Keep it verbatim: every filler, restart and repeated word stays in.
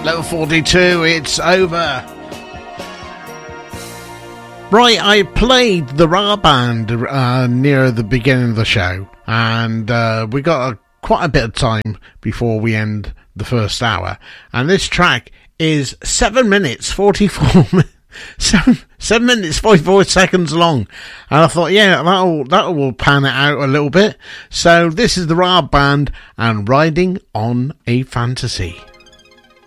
Level forty-two, it's over. Right, I played the Ra Band uh, near the beginning of the show, and uh, we got a, quite a bit of time before we end the first hour. And this track is seven minutes forty-four seven, seven minutes forty-four seconds long, and I thought, yeah, that'll that will pan it out a little bit. So this is the Ra Band and Riding on a Fantasy.